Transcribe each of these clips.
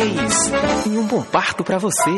gravidez e um bom parto para você.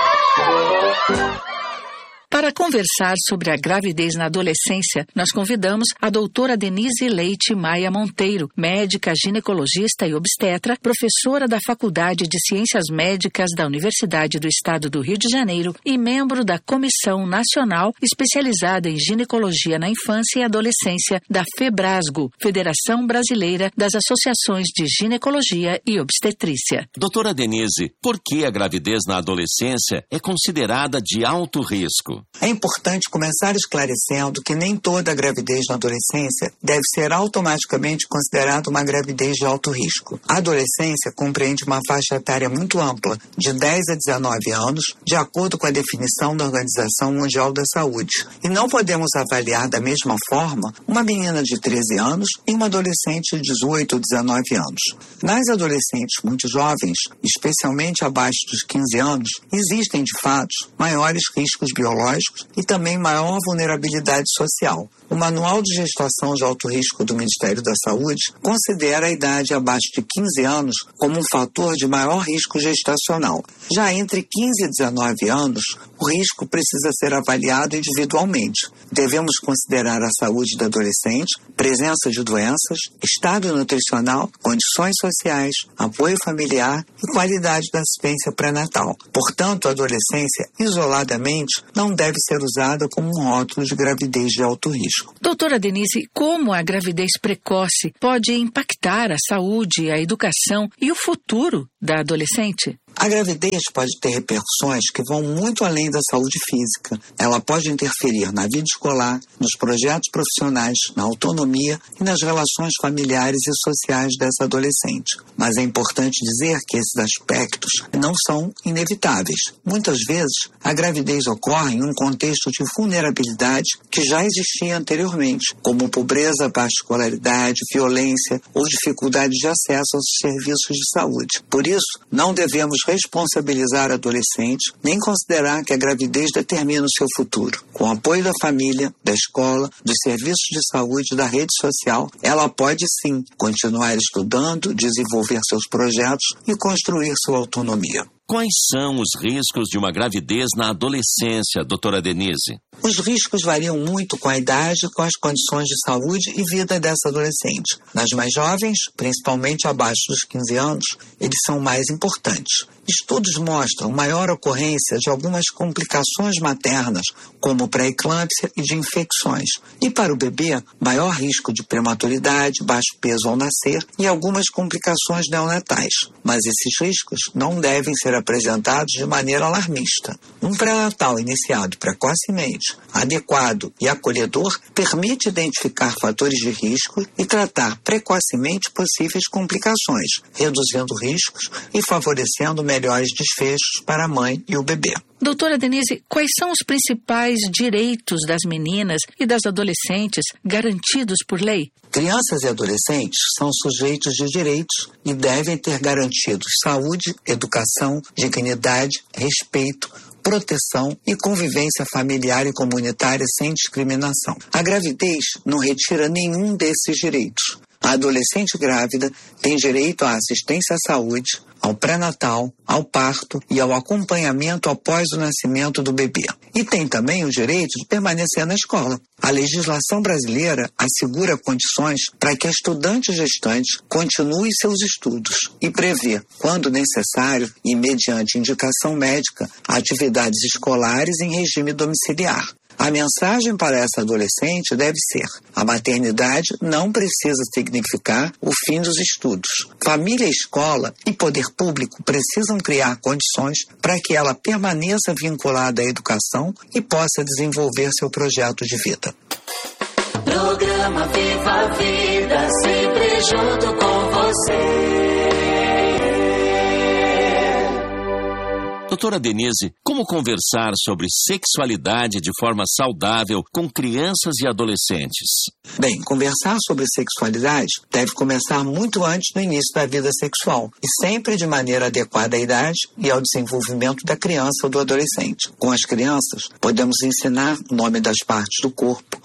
Para conversar sobre a gravidez na adolescência, nós convidamos a doutora Denise Leite Maia Monteiro, médica, ginecologista e obstetra, professora da Faculdade de Ciências Médicas da Universidade do Estado do Rio de Janeiro e membro da Comissão Nacional especializada em ginecologia na infância e adolescência da FEBRASGO, Federação Brasileira das Associações de Ginecologia e Obstetrícia. Doutora Denise, por que a gravidez na adolescência é considerada de alto risco? É importante começar esclarecendo que nem toda gravidez na adolescência deve ser automaticamente considerada uma gravidez de alto risco. A adolescência compreende uma faixa etária muito ampla, de 10 a 19 anos, de acordo com a definição da Organização Mundial da Saúde. E não podemos avaliar da mesma forma uma menina de 13 anos e uma adolescente de 18 ou 19 anos. Nas adolescentes muito jovens, especialmente abaixo dos 15 anos, existem, de fato, maiores riscos biológicos e também maior vulnerabilidade social. O Manual de Gestação de Alto Risco do Ministério da Saúde considera a idade abaixo de 15 anos como um fator de maior risco gestacional. Já entre 15 e 19 anos, o risco precisa ser avaliado individualmente. Devemos considerar a saúde da adolescente, presença de doenças, estado nutricional, condições sociais, apoio familiar e qualidade da assistência pré-natal. Portanto, a adolescência, isoladamente, não deve ser usada como um rótulo de gravidez de alto risco. Doutora Denise, como a gravidez precoce pode impactar a saúde, a educação e o futuro da adolescente? A gravidez pode ter repercussões que vão muito além da saúde física. Ela pode interferir na vida escolar, nos projetos profissionais, na autonomia e nas relações familiares e sociais dessa adolescente. Mas é importante dizer que esses aspectos não são inevitáveis. Muitas vezes, a gravidez ocorre em um contexto de vulnerabilidade que já existia anteriormente, como pobreza, baixa escolaridade, violência ou dificuldade de acesso aos serviços de saúde. Por isso, não devemos responsabilizar adolescentes, nem considerar que a gravidez determina o seu futuro. Com o apoio da família, da escola, dos serviços de saúde e da rede social, ela pode sim continuar estudando, desenvolver seus projetos e construir sua autonomia. Quais são os riscos de uma gravidez na adolescência, doutora Denise? Os riscos variam muito com a idade, com as condições de saúde e vida dessa adolescente. Nas mais jovens, principalmente abaixo dos 15 anos, eles são mais importantes. Estudos mostram maior ocorrência de algumas complicações maternas, como pré-eclâmpsia e de infecções. E para o bebê, maior risco de prematuridade, baixo peso ao nascer e algumas complicações neonatais. Mas esses riscos não devem ser apresentados de maneira alarmista. Um pré-natal iniciado precocemente, adequado e acolhedor permite identificar fatores de risco e tratar precocemente possíveis complicações, reduzindo riscos e favorecendo melhores desfechos para a mãe e o bebê. Doutora Denise, quais são os principais direitos das meninas e das adolescentes garantidos por lei? Crianças e adolescentes são sujeitos de direitos e devem ter garantidos saúde, educação, dignidade, respeito, proteção e convivência familiar e comunitária sem discriminação. A gravidez não retira nenhum desses direitos. A adolescente grávida tem direito à assistência à saúde, ao pré-natal, ao parto e ao acompanhamento após o nascimento do bebê. E tem também o direito de permanecer na escola. A legislação brasileira assegura condições para que a estudante gestante continue seus estudos e prevê, quando necessário e mediante indicação médica, atividades escolares em regime domiciliar. A mensagem para essa adolescente deve ser: a maternidade não precisa significar o fim dos estudos. Família, escola e poder público precisam criar condições para que ela permaneça vinculada à educação e possa desenvolver seu projeto de vida. Programa Viva a Vida, sempre junto com você. Doutora Denise, como conversar sobre sexualidade de forma saudável com crianças e adolescentes? Bem, conversar sobre sexualidade deve começar muito antes do início da vida sexual e sempre de maneira adequada à idade e ao desenvolvimento da criança ou do adolescente. Com as crianças, podemos ensinar o nome das partes do corpo,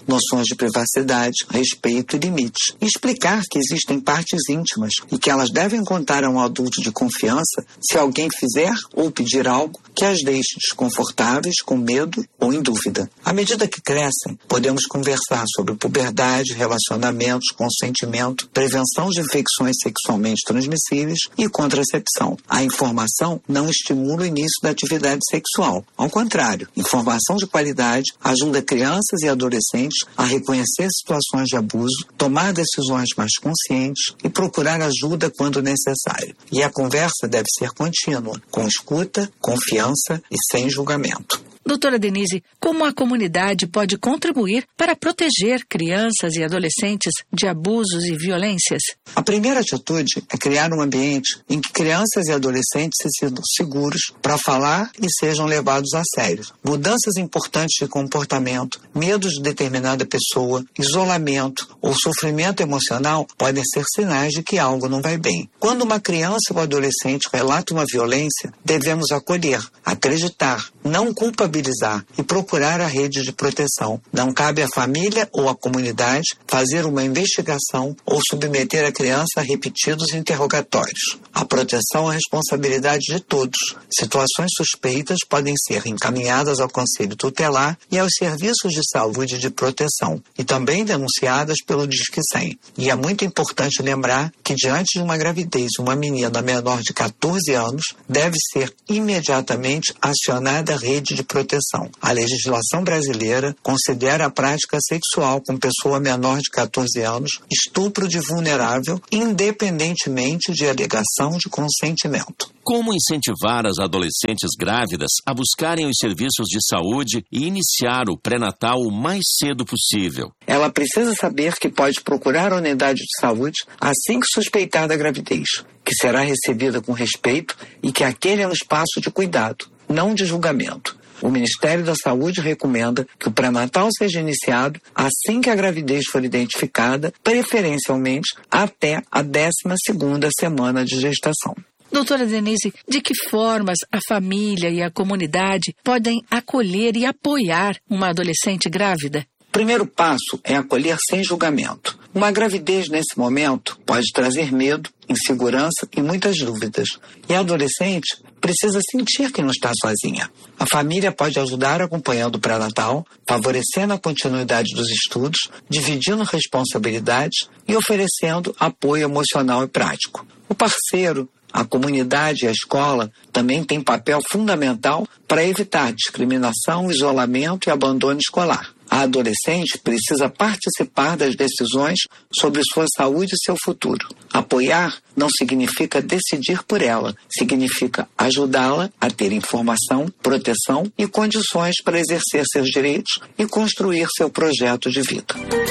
noções de privacidade, respeito e limites. E explicar que existem partes íntimas e que elas devem contar a um adulto de confiança se alguém fizer ou pedir algo que as deixe desconfortáveis, com medo ou em dúvida. À medida que crescem, podemos conversar sobre puberdade, relacionamentos, consentimento, prevenção de infecções sexualmente transmissíveis e contracepção. A informação não estimula o início da atividade sexual. Ao contrário, informação de qualidade ajuda crianças e adolescentes a reconhecer situações de abuso, tomar decisões mais conscientes e procurar ajuda quando necessário. E a conversa deve ser contínua, com escuta, confiança e sem julgamento. Doutora Denise, como a comunidade pode contribuir para proteger crianças e adolescentes de abusos e violências? A primeira atitude é criar um ambiente em que crianças e adolescentes se sintam seguros para falar e sejam levados a sério. Mudanças importantes de comportamento, medos de determinada pessoa, isolamento ou sofrimento emocional podem ser sinais de que algo não vai bem. Quando uma criança ou adolescente relata uma violência, devemos acolher, acreditar, não culpabilizar e procurar a rede de proteção. Não cabe à família ou à comunidade fazer uma investigação ou submeter a criança a repetidos interrogatórios. A proteção é a responsabilidade de todos. Situações suspeitas podem ser encaminhadas ao Conselho Tutelar e aos serviços de saúde de proteção e também denunciadas pelo Disque 100. E é muito importante lembrar que diante de uma gravidez, uma menina menor de 14 anos deve ser imediatamente acionada a rede de proteção. A legislação brasileira considera a prática sexual com pessoa menor de 14 anos estupro de vulnerável, independentemente de alegação de consentimento. Como incentivar as adolescentes grávidas a buscarem os serviços de saúde e iniciar o pré-natal o mais cedo possível? Ela precisa saber que pode procurar a unidade de saúde assim que suspeitar da gravidez, que será recebida com respeito e que aquele é um espaço de cuidado, não de julgamento. O Ministério da Saúde recomenda que o pré-natal seja iniciado assim que a gravidez for identificada, preferencialmente até a 12ª semana de gestação. Doutora Denise, de que formas a família e a comunidade podem acolher e apoiar uma adolescente grávida? O primeiro passo é acolher sem julgamento. Uma gravidez nesse momento pode trazer medo, insegurança e muitas dúvidas. E a adolescente precisa sentir que não está sozinha. A família pode ajudar acompanhando o pré-natal, favorecendo a continuidade dos estudos, dividindo responsabilidades e oferecendo apoio emocional e prático. O parceiro, a comunidade e a escola também têm papel fundamental para evitar discriminação, isolamento e abandono escolar. A adolescente precisa participar das decisões sobre sua saúde e seu futuro. Apoiar não significa decidir por ela, significa ajudá-la a ter informação, proteção e condições para exercer seus direitos e construir seu projeto de vida.